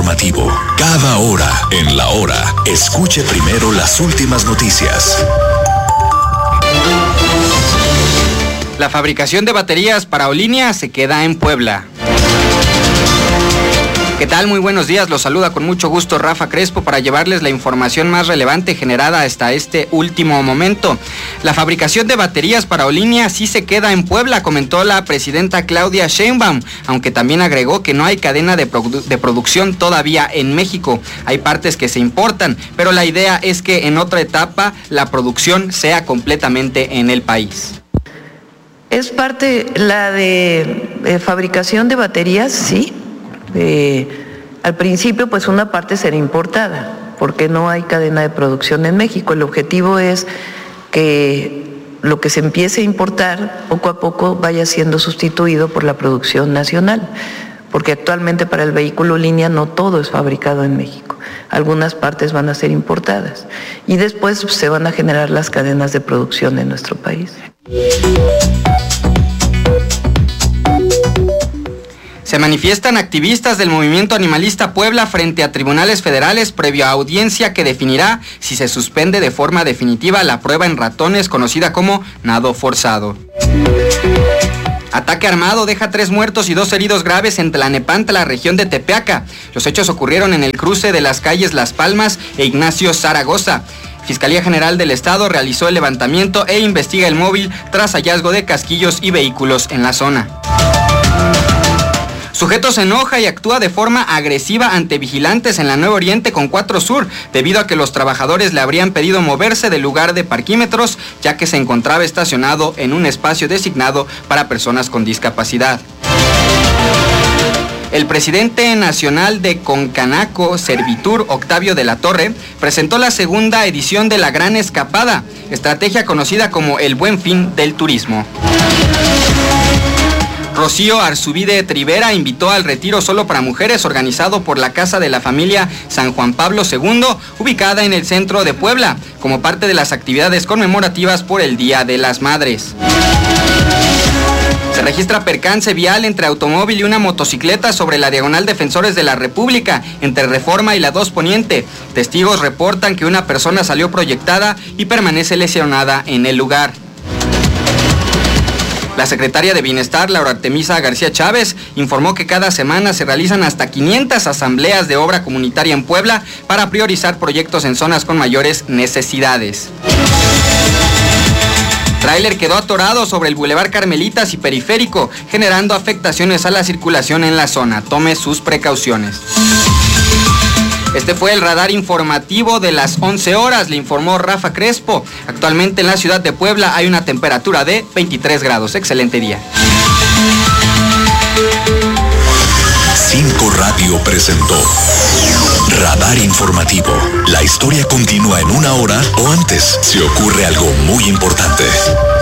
informativo. Cada hora en la hora, escuche primero las últimas noticias. La fabricación de baterías para Aerolínea se queda en Puebla. ¿Qué tal? Muy buenos días, los saluda con mucho gusto Rafa Crespo para llevarles la información más relevante generada hasta este último momento. La fabricación de baterías para Aerolínea sí se queda en Puebla, comentó la presidenta Claudia Sheinbaum, aunque también agregó que no hay cadena de producción todavía en México. Hay partes que se importan, pero la idea es que en otra etapa la producción sea completamente en el país. Es parte la de fabricación de baterías, sí. Al principio pues una parte será importada porque no hay cadena de producción en México. El objetivo es que lo que se empiece a importar poco a poco vaya siendo sustituido por la producción nacional, porque actualmente para el vehículo línea no todo es fabricado en México, algunas partes van a ser importadas y después se van a generar las cadenas de producción en nuestro país. Se manifiestan activistas del Movimiento Animalista Puebla frente a tribunales federales previo a audiencia que definirá si se suspende de forma definitiva la prueba en ratones conocida como nado forzado. Ataque armado deja 3 muertos y 2 heridos graves en Tlanepantla, región de Tepeaca. Los hechos ocurrieron en el cruce de las calles Las Palmas e Ignacio Zaragoza. Fiscalía General del Estado realizó el levantamiento e investiga el móvil tras hallazgo de casquillos y vehículos en la zona. Sujeto se enoja y actúa de forma agresiva ante vigilantes en la Nuevo Oriente con 4 Sur, debido a que los trabajadores le habrían pedido moverse del lugar de parquímetros, ya que se encontraba estacionado en un espacio designado para personas con discapacidad. El presidente nacional de Concanaco, Servitur, Octavio de la Torre, presentó la segunda edición de la Gran Escapada, estrategia conocida como el Buen Fin del turismo. Rocío Arzubide Trivera invitó al retiro solo para mujeres organizado por la Casa de la Familia San Juan Pablo II, ubicada en el centro de Puebla, como parte de las actividades conmemorativas por el Día de las Madres. Se registra percance vial entre automóvil y una motocicleta sobre la diagonal Defensores de la República, entre Reforma y la 2 Poniente. Testigos reportan que una persona salió proyectada y permanece lesionada en el lugar. La secretaria de Bienestar, Laura Artemisa García Chávez, informó que cada semana se realizan hasta 500 asambleas de obra comunitaria en Puebla para priorizar proyectos en zonas con mayores necesidades. Tráiler quedó atorado sobre el Boulevard Carmelitas y Periférico, generando afectaciones a la circulación en la zona. Tome sus precauciones. Este fue el radar informativo de las 11 horas, le informó Rafa Crespo. Actualmente en la ciudad de Puebla hay una temperatura de 23 grados. Excelente día. 5 Radio presentó Radar Informativo. La historia continúa en 1 hora o antes si ocurre algo muy importante.